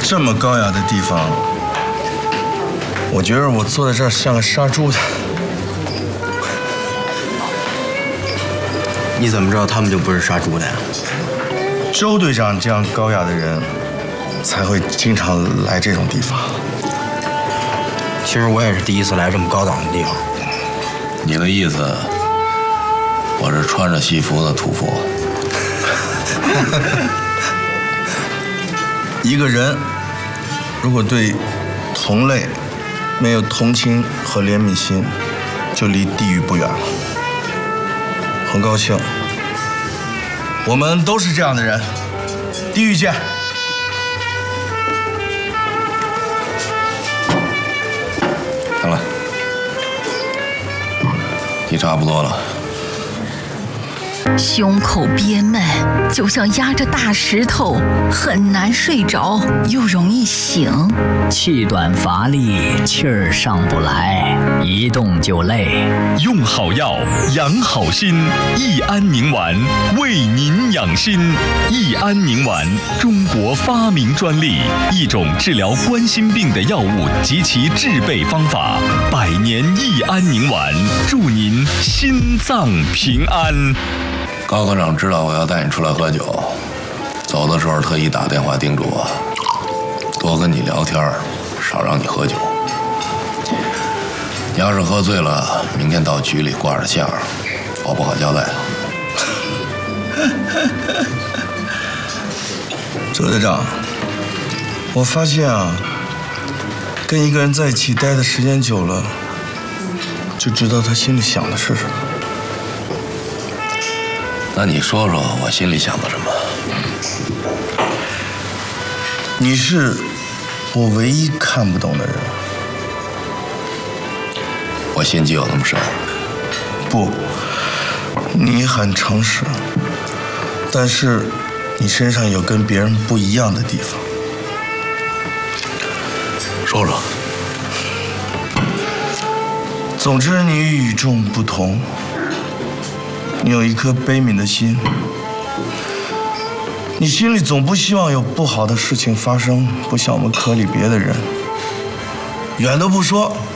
这么高雅的地方，我觉得我坐在这儿像个杀猪的。 你怎么知道他们就不是杀猪的呀？ 周队长这样高雅的人，才会经常来这种地方。 其实我也是第一次来这么高档的地方。 你的意思，我是穿着戏服的屠夫？ 一个人如果对同类没有同情和怜悯心，就离地狱不远了。很高兴，我们都是这样的人。地狱见。 行了，你差不多了。 胸口憋闷，就像压着大石头，很难睡着，又容易醒。 气短乏力，气儿上不来，一动就累。 用好药，养好心，益安宁丸为您养心。益安宁丸，中国发明专利，一种治疗冠心病的药物及其制备方法。100年益安宁丸，祝您心脏平安。 高科长知道我要带你出来喝酒，走的时候特意打电话叮嘱我，多跟你聊天，少让你喝酒。你要是喝醉了，明天到局里挂着相，我不好交代。 周队长，我发现啊，跟一个人在一起待的时间久了，就知道他心里想的是什么。 那你说说我心里想的什么？ 你是我唯一看不懂的人。 我心机有那么深？ 不，你很诚实，但是你身上有跟别人不一样的地方。 说说。 总之，你与众不同。你有一颗悲悯的心，你心里总不希望有不好的事情发生，不像我们科里别的人，远都不说，